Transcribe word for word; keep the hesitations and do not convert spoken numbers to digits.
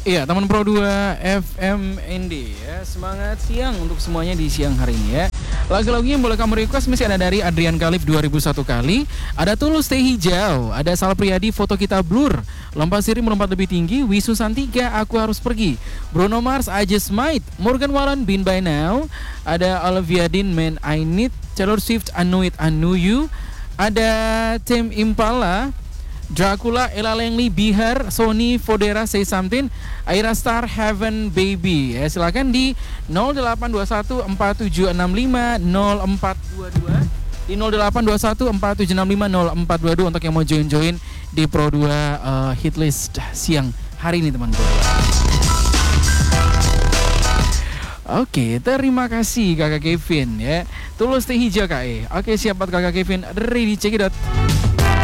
Iya, teman Pro dua F M N D ya. Semangat siang untuk semuanya di siang hari ini ya. Lagu-lagunya yang boleh kamu request masih ada dari Adrian Khalif dua ribu satu kali, ada Tulus Teh Hijau, ada Sal Priadi Foto Kita Blur, Lompat Siri Melompat Lebih Tinggi, Wisu Santika Aku Harus Pergi, Bruno Mars I Just Might, Morgan Wallen Been By Now, ada Olivia Dean Man I Need, Taylor Swift I Know It I Knew You, ada Tame Impala, Dracula, Ella Langley, Bihar, Sony, Fodera, Say Something, Aira Star, Heaven Baby. Ya, silakan di nol delapan dua satu empat tujuh enam lima nol empat dua dua, di nol delapan dua satu empat tujuh enam lima nol empat dua dua untuk yang mau join-join di Pro dua uh, Hitlist siang hari ini teman-teman. Oke, terima kasih Kakak Kevin ya. Tulus Teh Hijau Kak E. Oke, siap buat Kakak Kevin. Ready, check it out.